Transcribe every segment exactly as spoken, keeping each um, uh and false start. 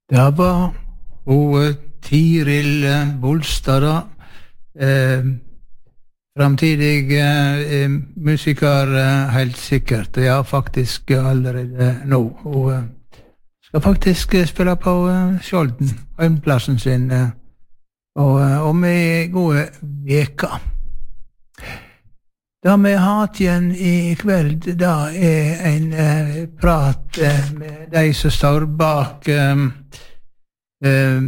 Det var hun Tiril Bolstad da, eh, framtidig eh, musiker eh, helt sikkert, ja faktisk allerede nå. Hun eh, skal faktisk eh, spille på eh, Skjolden, heimplassen sin, eh, og eh, om i gode veker. Det vi har hatt igjen i kveld, da er en eh, prat eh, med de som står bak eh, eh,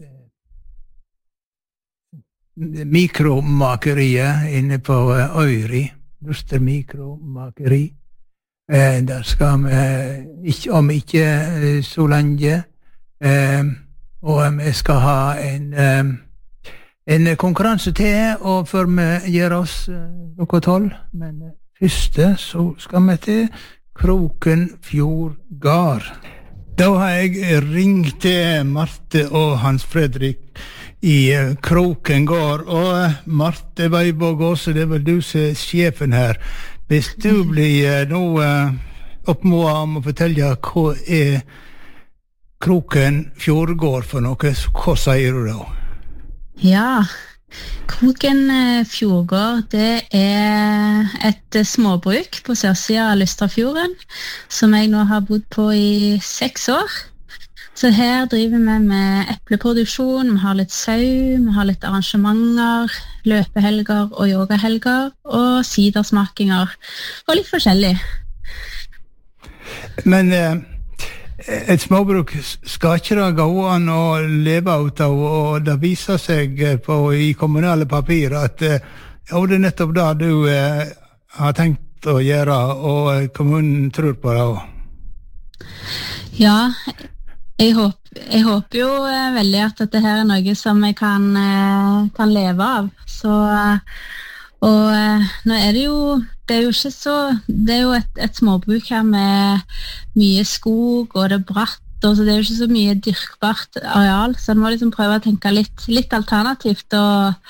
mikromakeriet inne på eh, Øyri, Luster mikromakeri. Eh, der skal vi ikke, om ikke eh, så lenge, eh, og vi skal ha en eh, En konkurranse til, og før vi gjør oss klokka tolv, men første så skal vi til Krokenfjord gard. Da har jeg ringt til Marte og Hans Fredrik i Kroken gard, og Marte Veibog også, det er vel du som er sjefen her. Hvis du blir nå oppmålet om å fortelle hva er Krokenfjord gard for noe, hva sier du da? Ja, Krokenfjord gard, det er et småbruk på sørsiden av Lustrafjorden, som jeg nå har bodd på i seks år. Så her driver vi med epleproduksjon, vi har litt sau, vi har litt arrangementer, løpehelger og yogahelger, og sidersmakinger, og litt forskjellig. Men eh, et småbruk skal ikke det gå an å leve ut av, og det viser seg på, i kommunale papir at ja, det er nettopp det du eh, har tenkt å gjøre, og kommunen tror på det også. Ja, jeg håper, jeg håper jo eh, veldig at dette her er noe som jeg kan, eh, kan leve av. Så, og eh, nå er det jo Det er jo ikke så, det er jo et, et småbruk her med mye skog, og det er bratt, og så det er jo ikke så mye dyrkbart areal, så en må liksom prøve å tenke litt, litt alternativt, og,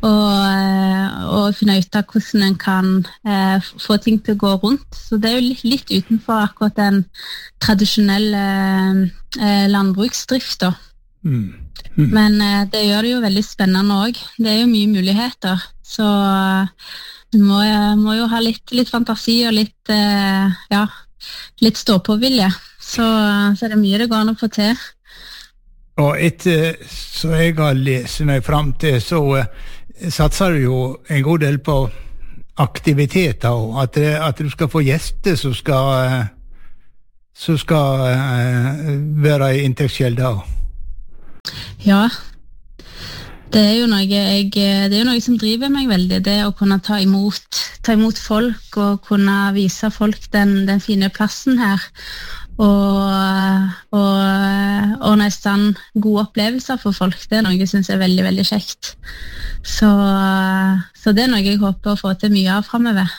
og, og finne ut av hvordan en kan eh, få ting til å gå rundt. Så det er jo litt, litt utenfor akkurat den tradisjonelle eh, landbruksdriften. Mm. Mm. Men eh, det gjør det jo veldig spennende også. Det er jo mye muligheter, så du må, må jo ha litt, litt fantasi og litt, eh, ja, litt stå-på-vilje. Så, så er det mye det går an å få til. Og etter så jeg har lest meg frem til, så uh, satser du jo en god del på aktiviteter, og at, at du skal få gjester som skal, uh, som skal uh, være i inntektskjelda. Ja, Det er jo noe, jeg, det er jo noe som driver meg veldig, det å kunne ta imot, ta imot folk og kunne vise folk den, den fine plassen her. Og, og, og nesten gode opplevelser for folk, det er noe jeg synes er veldig, veldig kjekt. Så, så det er noe jeg håper å få til mye av fremover.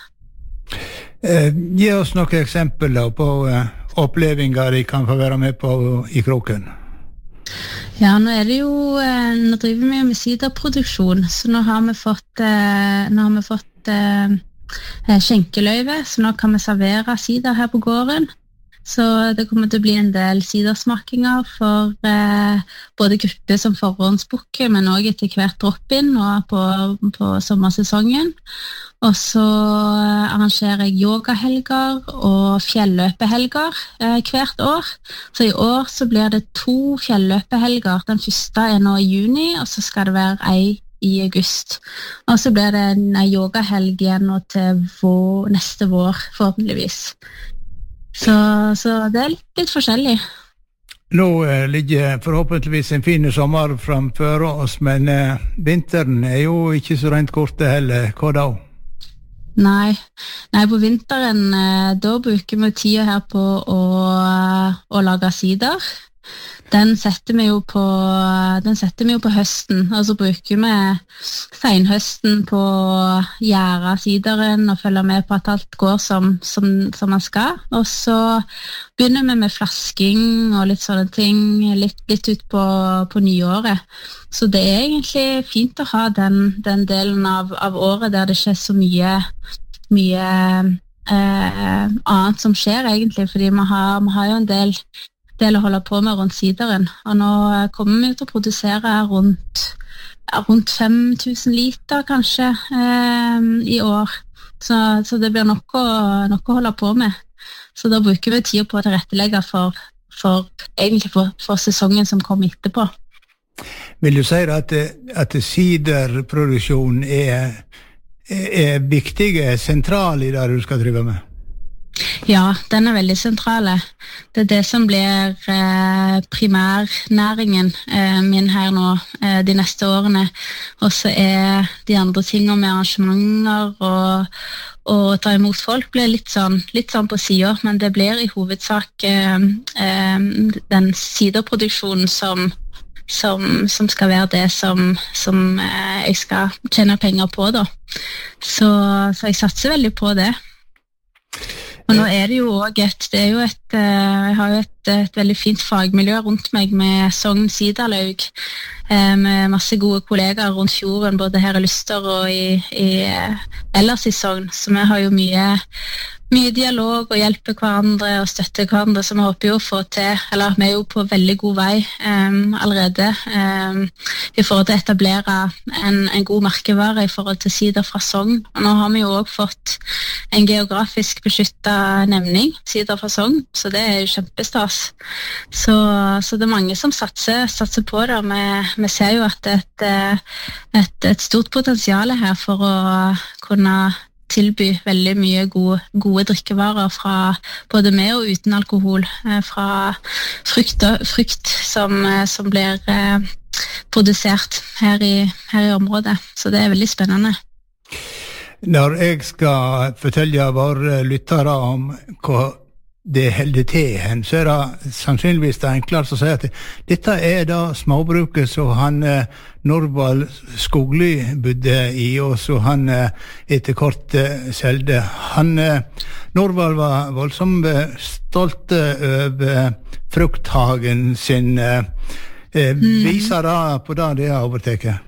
Eh, gi oss noen eksempler på eh, opplevelser de kan få være med på i Kroken. Ja, nå er det jo, nå driver vi med siderproduksjon, så nå har vi fått, nå har vi fått eh, skjenkeløyve, så nå kan vi servere sider her på gården. Så det kommer til å bli en del sidersmakinger for eh, både grupper som forhåndsbukker, men også etter hvert drop-in nå på, på sommersesongen. Og så arrangerer jeg yogahelger og fjelløpehelger eh, hvert år. Så i år så blir det to fjelløpehelger. Den første er nå i juni, og så skal det være ei i august. Og så blir det en yogahelg igjen nå til vår, neste vår, forhåpentligvis. Så, så det er litt, litt forskjellig. Nå eh, ligger forhåpentligvis en fin sommer framfor oss, men eh, vinteren er jo ikke så rent korte heller. Hva da? Nei, Nei på vinteren eh, da bruker vi tida her på å, å lage sider. Den setter vi jo på, den setter vi jo på høsten, og så bruker vi senhøsten på å gjære sideren og følge med på at alt går som, som, som man skal. Og så begynner vi med flasking og litt sånne ting, litt, litt ut på, på nyåret. Så det er egentlig fint å ha den, den delen av, av året der det ikke er så mye, mye eh, annet som skjer egentlig, fordi vi har, vi har jo en del del å holde på med rundt sideren. Og nå kommer vi til å produsere rundt, rundt fem tusen liter kanskje eh, i år. Så, så det blir nok å, nok å holde på med. Så da bruker vi tid på å tilrettelegge for, for, egentlig for, for sesongen som kommer etterpå. Vil du si at, at siderproduksjon er, er viktig, er sentral i det du skal drive med? Ja, den er veldig sentrale. Det er det som blir eh, primærnæringen eh, min her nå eh, de neste årene. Og så er de andre tingene med arrangementer og, og ta imot folk blir litt sånn, litt sånn på siden, men det blir i hovedsak eh, eh, den siderproduksjonen som Som, som skal være det som, som eh, jeg skal tjene penger på da. Så, så jeg satser veldig på det. Og nå er det jo også et, det er jo et, jeg har jo et, et veldig fint fagmiljø rundt meg med Sogn Siderlaug, med masse gode kollegaer rundt fjorden, både her i Lyster og i, i, ellers i Sogn. Så vi har jo mye, mye dialog og hjelper hverandre og støtter hverandre, så vi håper jo å få til, eller vi er jo på veldig god vei um, allerede um, i forhold til å etablere en, en god merkevare i forhold til sider fra Sogn. Og nå har vi jo også fått en geografisk beskyttet nemning, sider fra Sogn, så det er jo kjempestas. Så, så det er mange som satser, satser på det, og vi, vi ser jo at det er et, et, et stort potensial her for å kunne tilby veldig mye gode, gode drikkevarer fra både med og uten alkohol, fra frukt, frukt som, som blir eh, produsert her i, her i området. Så det er veldig spennende. Når jeg skal fortelle våre lyttere om hva det holder til hen, så er det sannsynligvis det enklere å si at dette er da småbruket som han eh, Norvald Skogli bodde i, og så han eh, etter kort eh, selde. Han, eh, Norvald var voldsomt stolt over frukthagen sin. Eh, mm. Viser det på det det har overtaket?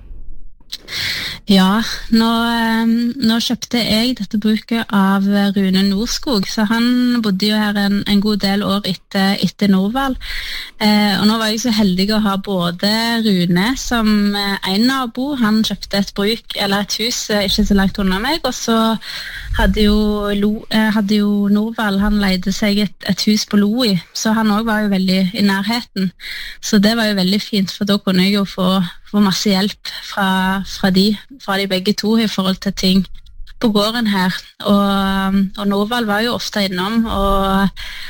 Ja, nå, nå kjøpte jeg dette bruket av Rune Nordskog, så han bodde jo her en, en god del år etter, etter Norvald. Eh, og nå var jeg så heldig å ha både Rune som en nabo, han kjøpte et bruk, eller et hus ikke så langt under meg, og så hadde jo, Lo, hadde jo Norvald, han leide seg et, et hus på Loi, så han også var jo veldig i nærheten. Så det var jo veldig fint, for da kunne jeg jo få få masse hjelp fra, fra, de, fra de begge to i forhold til ting på gården her. Og, og Norvald var jo ofte innom, og,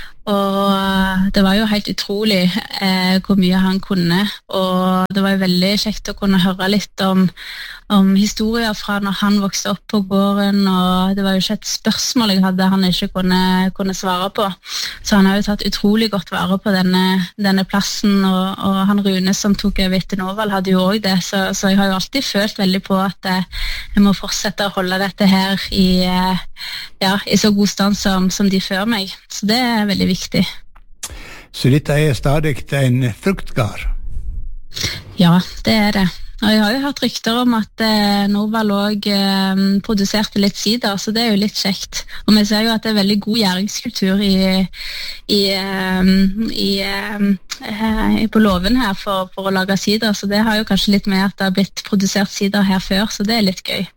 og det var jo helt utrolig eh, hvor mye han kunne. Og det var jo veldig kjekt å kunne høre litt om, om historier fra når han vokste opp på gården, og det var jo ikke et spørsmål jeg hadde han ikke kunne, kunne svare på. Så han har jo tatt utrolig godt vare på denne, denne plassen, og, og han Rune som tok over etter Norvald hadde jo også det, så, så jeg har jo alltid følt veldig på at eh, jeg må fortsette å holde dette her i, eh, ja, i så god stand som, som de før meg. Så det er veldig viktig. Så dette er stadig en fruktgard? Ja, det er det. Og jeg har jo hørt rykter om at eh, Norvald også eh, produserte litt sider, så det er jo litt kjekt. Og vi ser jo at det er veldig god gjæringskultur i, i, eh, i, eh, på låven her for, for å lage sider, så det har jo kanskje litt med at det har blitt produsert sider her før, så det er litt gøy.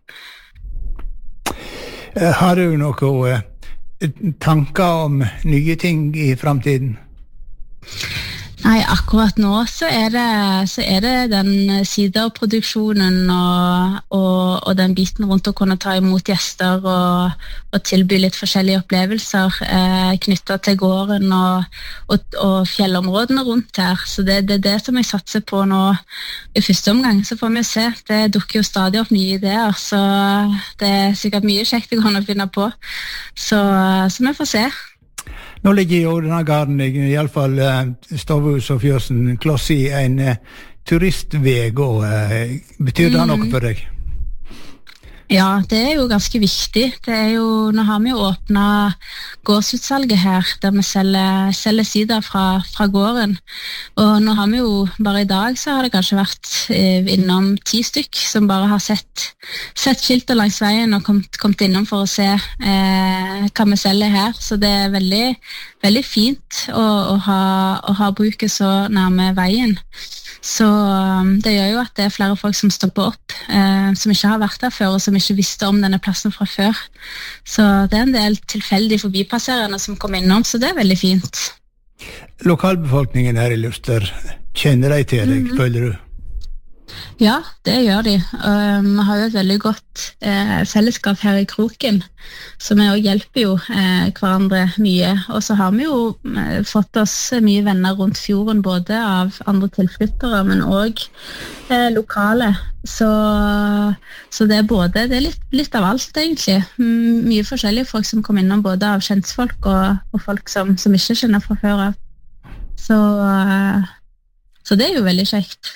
Har du noen eh, tanker om nye ting i fremtiden? Nei, akkurat nå så er det, så er det den siderproduksjonen og, og, og den biten rundt å kunne ta imot gjester og, og tilby litt forskjellige opplevelser eh, knyttet til gården og, og, og fjellområdene rundt her. Så det, det er det som jeg satser på nå i første omgang. Så får vi se, det dukker jo stadig opp nye ideer, så det er sikkert mye kjekt jeg kan finne på. Så, så vi får se. Nå ligger jo denne garden, i alle fall uh, Stavhus og Fjøsen, kloss i en uh, turistveg, og uh, betyr det noe for deg? Ja, det er jo ganske viktig. Det er jo, nå har vi jo åpnet gårdsutsalget her, der vi selger, selger sider fra, fra gården. Og nå har vi jo, bare i dag så har det kanskje vært eh, innom ti stykk som bare har sett, sett skilter langs veien og kommet, kommet innom for å se eh, hva vi selger her. Så det er veldig, veldig fint å, å, ha, å ha bruket så nærme veien. Så det gjør jo at det er flere folk som stopper opp, eh, som ikke har vært der før, og som ikke visste om denne plassen fra før. Så det er en del tilfeldig forbipasserende som kommer innom, så det er veldig fint. Lokalbefolkningen her i Luster, kjenner de til deg, mm-hmm. føler du? Ja, det gjør de. Vi har jo et veldig godt eh, fellesskap her i Kroken, så vi også hjelper jo eh, hverandre mye. Og så har vi jo eh, fått oss mye venner rundt fjorden, både av andre tilflyttere, men også eh, lokale. Så, så det er både, det er litt, litt av alt egentlig. M- mye forskjellige folk som kommer innom, både av kjentfolk og, og folk som, som ikke kjenner fra før av. Så, eh, så det er jo veldig kjekt.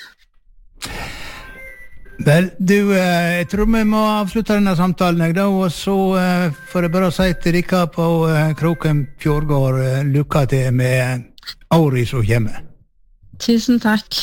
Vel, du, eh, jeg tror vi må avslutte denne samtalen, jeg da, og så eh, får jeg bare si til dere på eh, Kroken Fjordgård, eh, lykke til med året som kommer. Tusen takk.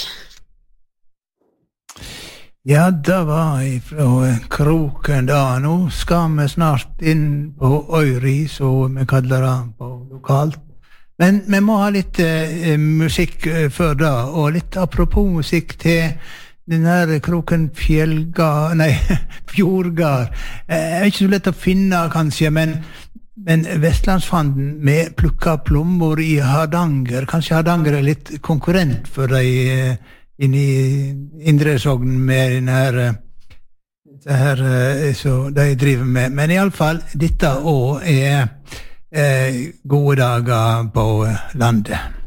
Ja, det var fra eh, Kroken da. Nå skal vi snart inn på Øyri, som vi kaller det på lokalt. Men vi må ha litt eh, musikk eh, før da, og litt apropos musikk til den her Kroken Fjellgard, nei, Fjordgard. Eh, er ikke så lett å finne, kanskje, men, men Vestlandsfanden med plukka plommer i Hardanger. Kanskje Hardanger er litt konkurrent for deg eh, inn i Indre Sogn med den her, det her eh, så de driver med. Men i alle fall, dette også er eh, gode dager på landet.